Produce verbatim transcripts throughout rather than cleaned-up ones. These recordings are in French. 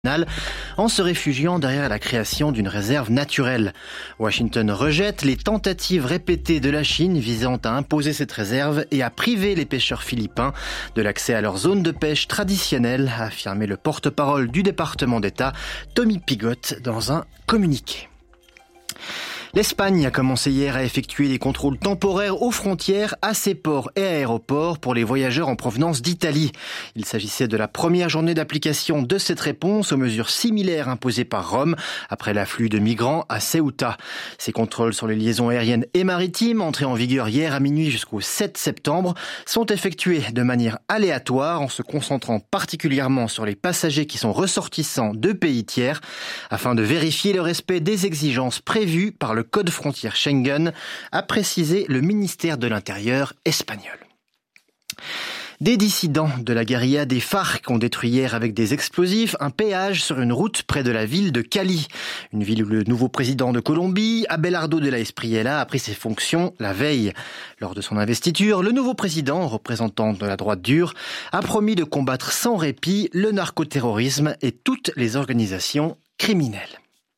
en se réfugiant derrière la création d'une réserve naturelle. Washington rejette les tentatives répétées de la Chine visant à imposer cette réserve et à priver les pêcheurs philippins de l'accès à leur zone de pêche traditionnelle, a affirmé le porte-parole du département d'État, Tommy Pigott, dans un communiqué. L'Espagne a commencé hier à effectuer des contrôles temporaires aux frontières, à ses ports et aéroports pour les voyageurs en provenance d'Italie. Il s'agissait de la première journée d'application de cette réponse aux mesures similaires imposées par Rome après l'afflux de migrants à Ceuta. Ces contrôles sur les liaisons aériennes et maritimes, entrés en vigueur hier à minuit jusqu'au sept septembre, sont effectués de manière aléatoire en se concentrant particulièrement sur les passagers qui sont ressortissants de pays tiers afin de vérifier le respect des exigences prévues par le Le code frontière Schengen, a précisé le ministère de l'Intérieur espagnol. Des dissidents de la guérilla des FARC ont détruit hier avec des explosifs un péage sur une route près de la ville de Cali, une ville où le nouveau président de Colombie, Abelardo de la Espriella, a pris ses fonctions la veille. Lors de son investiture, le nouveau président, représentant de la droite dure, a promis de combattre sans répit le narcoterrorisme et toutes les organisations criminelles.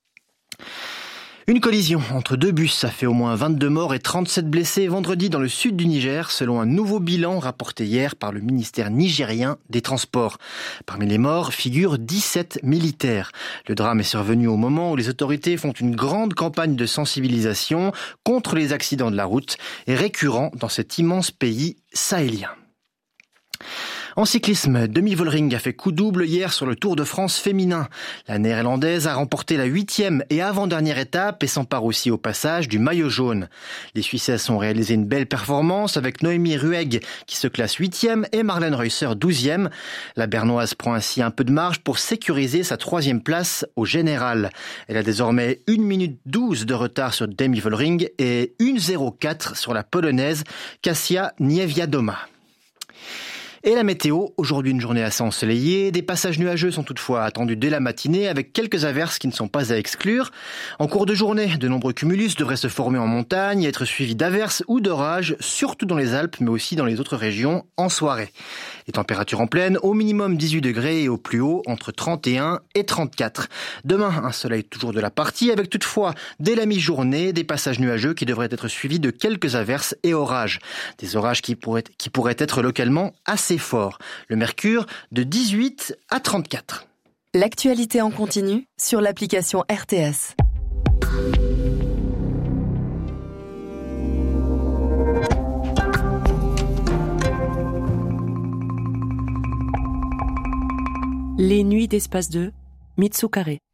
Une collision entre deux bus a fait au moins vingt-deux morts et trente-sept blessés vendredi dans le sud du Niger, selon un nouveau bilan rapporté hier par le ministère nigérien des Transports. Parmi les morts figurent dix-sept militaires. Le drame est survenu au moment où les autorités font une grande campagne de sensibilisation contre les accidents de la route et récurrents dans cet immense pays sahélien. En cyclisme, Demi Vollering a fait coup double hier sur le Tour de France féminin. La néerlandaise a remporté la huitième et avant-dernière étape et s'empare aussi au passage du maillot jaune. Les Suissesses ont réalisé une belle performance avec Noémie Ruegg qui se classe huitième et Marlène Reusser douzième. La Bernoise prend ainsi un peu de marge pour sécuriser sa troisième place au général. Elle a désormais une minute douze de retard sur Demi Vollering et une minute zéro quatre sur la Polonaise Kasia Niewiadoma. Et la météo, aujourd'hui une journée assez ensoleillée, des passages nuageux sont toutefois attendus dès la matinée avec quelques averses qui ne sont pas à exclure. En cours de journée, de nombreux cumulus devraient se former en montagne et être suivis d'averses ou d'orages, surtout dans les Alpes mais aussi dans les autres régions en soirée. Les températures en pleine, au minimum dix-huit degrés et au plus haut entre trente et un et trente-quatre. Demain, un soleil toujours de la partie avec toutefois dès la mi-journée des passages nuageux qui devraient être suivis de quelques averses et orages. Des orages qui pourraient, qui pourraient être localement assez fort. Le mercure de dix-huit à trente-quatre. L'actualité en continu sur l'application R T S. Les nuits d'Espace deux, Mitsukare.